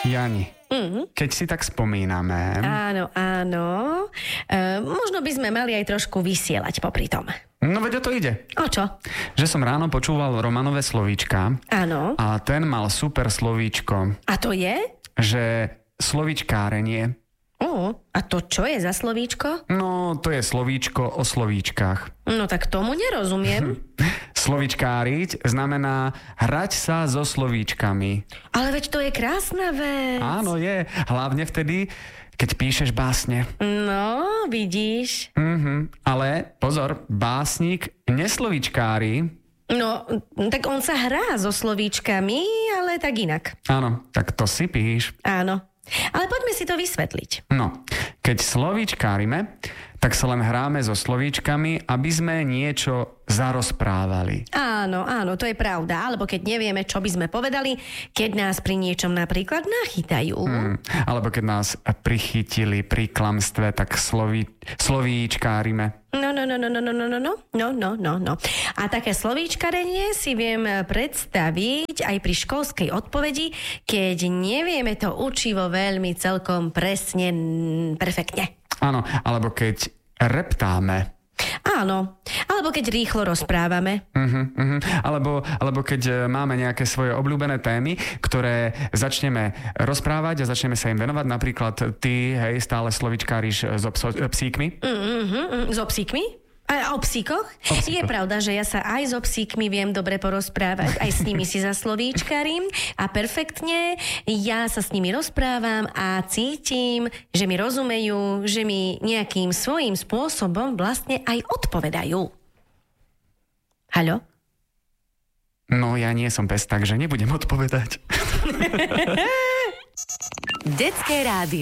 Jani, keď si tak spomíname... Áno. Možno by sme mali aj trošku vysielať popri tom. No veď o to ide. O čo? Že som ráno počúval Romanové slovíčka. Áno. A ten mal super slovíčko. A to je? Že slovíčkárenie. A to čo je za slovíčko? No, to je slovíčko o slovíčkach. No tak tomu nerozumiem. Slovíčkáriť znamená hrať sa so slovíčkami. Ale veď to je krásna vec. Áno, je. Hlavne vtedy, keď píšeš básne. No, vidíš. Ale pozor, básnik neslovíčkári. No, tak on sa hrá so slovíčkami, ale tak inak. Áno, tak to si píš. Áno. Ale poďme si to vysvetliť. No, keď slovíčkárime, tak sa len hráme so slovíčkami, aby sme niečo zarozprávali. Áno, to je pravda. Alebo keď nevieme, čo by sme povedali, keď nás pri niečom napríklad nachytajú. Alebo keď nás prichytili pri klamstve, tak slovíčkárime. No. A také slovíčkarenie si viem predstaviť aj pri školskej odpovedi, keď nevieme to učivo veľmi celkom presne, perfektne. Áno, alebo keď reptáme. Áno, alebo keď rýchlo rozprávame. Alebo keď máme nejaké svoje obľúbené témy, ktoré začneme rozprávať a začneme sa im venovať. Napríklad ty, stále slovíčkáriš so psíkmi. So psíkmi? A o psíkoch? Je pravda, že ja sa aj so psíkmi viem dobre porozprávať, aj s nimi si zaslovíčkarím a perfektne ja sa s nimi rozprávam a cítim, že mi rozumejú, že mi nejakým svojím spôsobom vlastne aj odpovedajú. Haló? No, ja nie som pes, takže nebudem odpovedať. Detské rádio.